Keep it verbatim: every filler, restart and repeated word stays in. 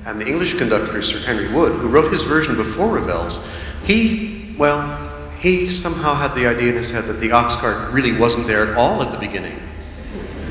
And the English conductor, Sir Henry Wood, who wrote his version before Ravel's, he, well, he somehow had the idea in his head that the ox cart really wasn't there at all at the beginning.